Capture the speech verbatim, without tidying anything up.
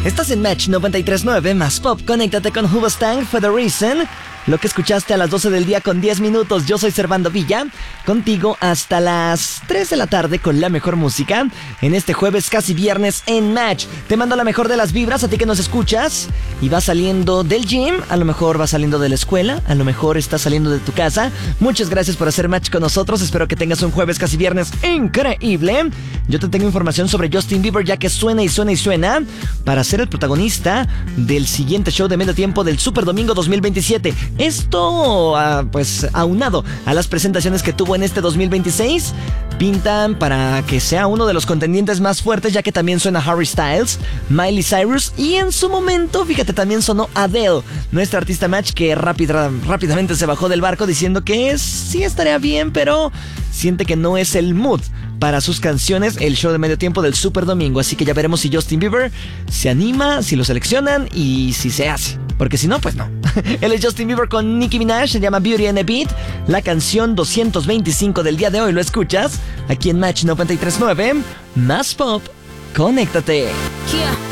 Estás en Match noventa y tres punto nueve más Pop. Conéctate con Hoobastank for the Reason. Lo que escuchaste a las doce del día con diez minutos. Yo soy Servando Villa, contigo hasta las tres de la tarde con la mejor música. En este jueves casi viernes en Match. Te mando la mejor de las vibras a ti que nos escuchas y vas saliendo del gym, a lo mejor vas saliendo de la escuela, a lo mejor estás saliendo de tu casa. Muchas gracias por hacer Match con nosotros. Espero que tengas un jueves casi viernes increíble. Yo te tengo información sobre Justin Bieber, ya que suena y suena y suena para ser el protagonista del siguiente show de medio tiempo del Super Domingo dos mil veintisiete. Esto, uh, pues, aunado a las presentaciones que tuvo en este dos mil veintiséis, pintan para que sea uno de los contendientes más fuertes, ya que también suena Harry Styles, Miley Cyrus y en su momento, fíjate, también sonó Adele, nuestra artista Match, que rápida, rápidamente se bajó del barco diciendo que es, sí estaría bien, pero siente que no es el mood para sus canciones el show de medio tiempo del Super Domingo. Así que ya veremos si Justin Bieber se anima, si lo seleccionan y si se hace. Porque si no, pues no. Él es Justin Bieber con Nicki Minaj, se llama Beauty and a Beat. La canción doscientos veinticinco del día de hoy lo escuchas aquí en Match noventa y tres punto nueve. Más Pop, conéctate. Yeah.